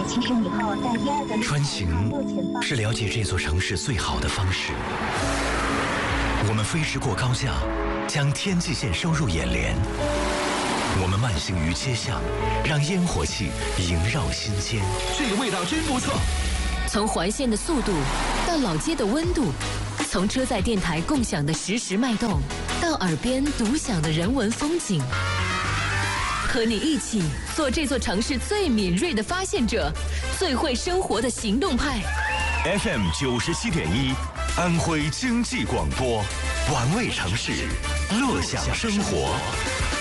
起身以后在第二个穿行是了解这座城市最好的方式。我们飞驰过高架，将天际线收入眼帘。我们慢行于街巷，让烟火气萦绕心间。 这个味道真不错。 从环线的速度到老街的温度，从车载电台共享的实时脉动，到耳边独享的人文风景，和你一起做这座城市最敏锐的发现者，最会生活的行动派。 FM 97.1，安徽经济广播，玩味城市，乐享生活。